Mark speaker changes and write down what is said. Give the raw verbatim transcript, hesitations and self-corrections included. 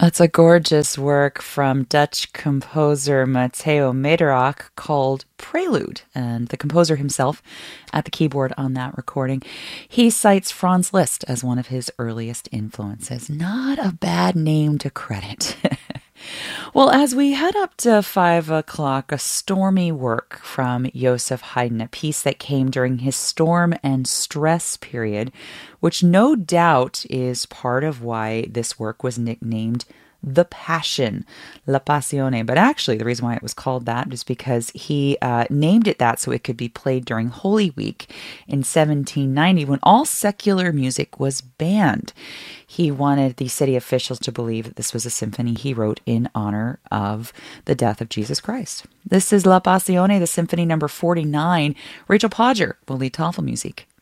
Speaker 1: It's a gorgeous work from Dutch composer Matteo Mederach called Prelude, and the composer himself at the keyboard on that recording. He cites Franz Liszt as one of his earliest influences. Not a bad name to credit. Well, as we head up to five o'clock, a stormy work from Joseph Haydn, a piece that came during his storm and stress period, which no doubt is part of why this work was nicknamed The Passion, La Passione. But actually, the reason why it was called that is because he uh, named it that so it could be played during Holy Week in seventeen ninety when all secular music was banned. He wanted the city officials to believe that this was a symphony he wrote in honor of the death of Jesus Christ. This is La Passione, the symphony number forty-nine. Rachel Podger will lead Tafelmusik.